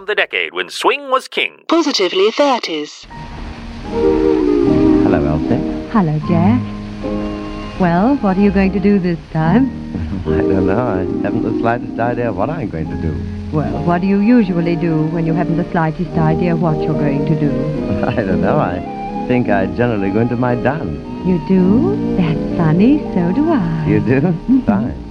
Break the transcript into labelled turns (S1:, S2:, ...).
S1: the decade when swing was king.
S2: Positively 30s.
S3: Hello, Elsie.
S4: Hello, Jack. Well, what are you going to do this time?
S3: I don't know. I haven't the slightest idea what I'm going to do.
S4: Well, what do you usually do when you haven't the slightest idea what you're going to do?
S3: I don't know. I think I generally go into my dance.
S4: You do? That's funny. So do I.
S3: You do? Fine.